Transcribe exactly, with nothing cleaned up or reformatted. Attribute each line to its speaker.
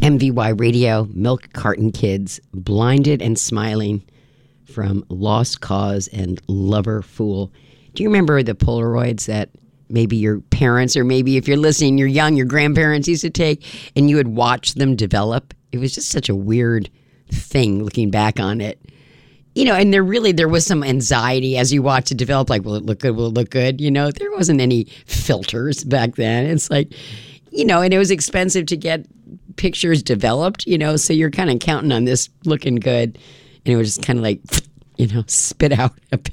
Speaker 1: M V Y Radio, Milk Carton Kids, Blinded and Smiling from Lost Cause and Lover Fool. Do you remember the Polaroids that maybe your parents, or maybe if you're listening, you're young, your grandparents used to take, and you would watch them develop? It was just such a weird thing looking back on it. You know, and there really, there was some anxiety as you watch it develop, like, will it look good, will it look good? You know, there wasn't any filters back then. It's like, you know, and it was expensive to get pictures developed, you know, so you're kind of counting on this looking good. And it was just kind of like, you know, spit out a picture.